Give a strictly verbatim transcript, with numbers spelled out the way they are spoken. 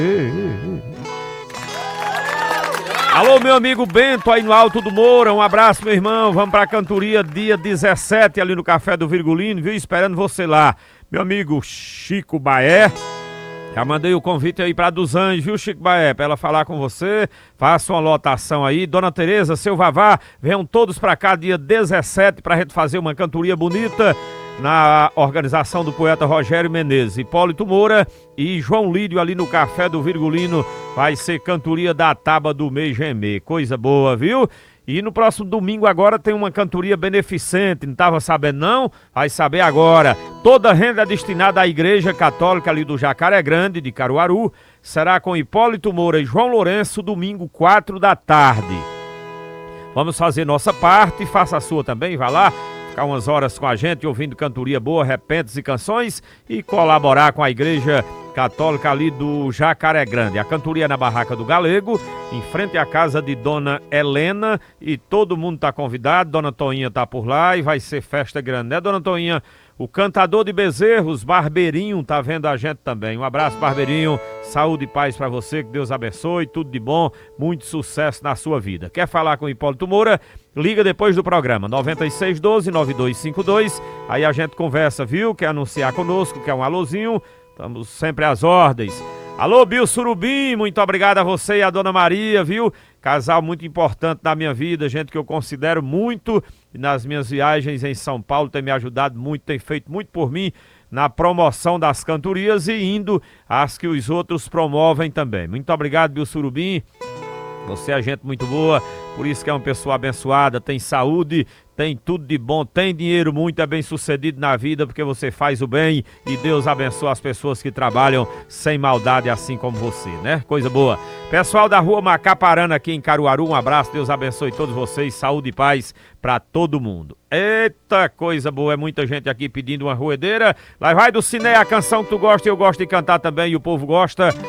Alô, meu amigo Bento aí no Alto do Moura, um abraço, meu irmão. Vamos pra cantoria dia dezessete ali no Café do Virgulino, viu? Esperando você lá. Meu amigo Chico Baé, já mandei o convite aí pra Dos Anjos, viu, Chico Baé? Pra ela falar com você, faça uma lotação aí. Dona Tereza, seu Vavá, venham todos pra cá dia dezessete pra gente fazer uma cantoria bonita na organização do poeta Rogério Menezes. Hipólito Moura e João Lídio ali no Café do Virgulino. Vai ser cantoria da Taba do Meijemê. Coisa boa, viu? E no próximo domingo agora tem uma cantoria beneficente. Não estava sabendo não? Vai saber agora. Toda a renda destinada à Igreja Católica ali do Jacaré Grande, de Caruaru, será com Hipólito Moura e João Lourenço, domingo, quatro da tarde. Vamos fazer nossa parte, faça a sua também, vai lá. Ficar umas horas com a gente, ouvindo cantoria boa, repentes e canções e colaborar com a Igreja Católica ali do Jacaré Grande. A cantoria é na Barraca do Galego, em frente à casa de Dona Helena, e todo mundo tá convidado. Dona Toinha tá por lá e vai ser festa grande, né, Dona Toinha? O cantador de bezerros, Barbeirinho, tá vendo a gente também. Um abraço, Barbeirinho, saúde e paz pra você, que Deus abençoe, tudo de bom, muito sucesso na sua vida. Quer falar com o Hipólito Moura? Liga depois do programa, nove seis um dois, nove dois cinco dois, aí a gente conversa, viu? Quer anunciar conosco, quer um alôzinho? Estamos sempre às ordens. Alô, Bill Surubim, muito obrigado a você e a Dona Maria, viu? Casal muito importante na minha vida, gente que eu considero muito, e nas minhas viagens em São Paulo tem me ajudado muito, tem feito muito por mim na promoção das cantorias e indo às que os outros promovem também. Muito obrigado, Bill Surubim. Você é gente muito boa, por isso que é uma pessoa abençoada, tem saúde, tem tudo de bom, tem dinheiro muito, é bem sucedido na vida, porque você faz o bem e Deus abençoa as pessoas que trabalham sem maldade, assim como você, né? Coisa boa. Pessoal da rua Macaparana aqui em Caruaru, um abraço, Deus abençoe todos vocês, saúde e paz pra todo mundo. Eita, coisa boa, é muita gente aqui pedindo uma ruedeira. Lá vai do Cine, a canção que tu gosta e eu gosto de cantar também e o povo gosta.